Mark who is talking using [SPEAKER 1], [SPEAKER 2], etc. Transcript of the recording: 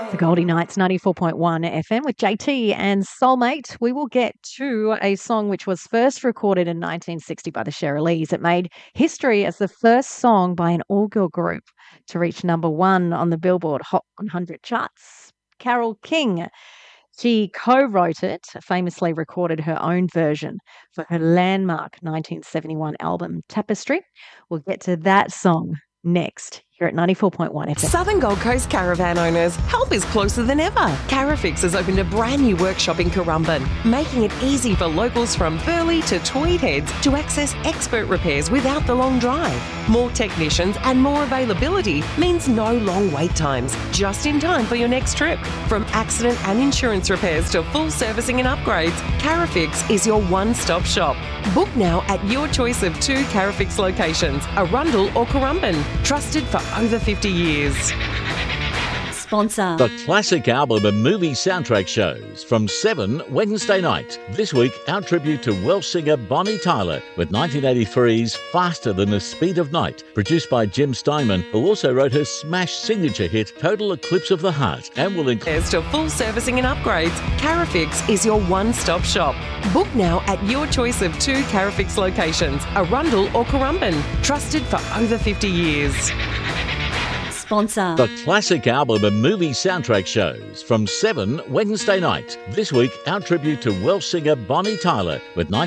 [SPEAKER 1] The Goldie Nights 94.1 FM with JT and Soulmate. We will get to a song which was first recorded in 1960 by the Sherylees. It made history as the first song by an all-girl group to reach number one on the Billboard Hot 100 charts. Carole King, she co-wrote it, famously recorded her own version for her landmark 1971 album Tapestry. We'll get to that song next here at 94.1 FM.
[SPEAKER 2] Southern Gold Coast caravan owners, help is closer than ever. Carafix has opened a brand new workshop in Currumbin, making it easy for locals from Burleigh to Tweed Heads to access expert repairs without the long drive. More technicians and more availability means no long wait times, just in time for your next trip. From accident and insurance repairs to full servicing and upgrades, Carafix is your one-stop shop. Book now at your choice of 2 Carafix locations, Arundel or Currumbin, trusted for over 50 years.
[SPEAKER 1] Sponsor.
[SPEAKER 3] The classic album and movie soundtrack shows from 7 Wednesday night. This week, our tribute to Welsh singer Bonnie Tyler with 1983's Faster Than the Speed of Night, produced by Jim Steinman, who also wrote her smash signature hit Total Eclipse of the Heart, and will include
[SPEAKER 2] to full servicing and upgrades, Carafix is your one-stop shop. Book now at your choice of 2 Carafix locations, Arundel or Currumbin, trusted for over 50 years.
[SPEAKER 1] Sponsor.
[SPEAKER 3] The classic album and movie soundtrack shows from 7 Wednesday night. This week, our tribute to Welsh singer Bonnie Tyler with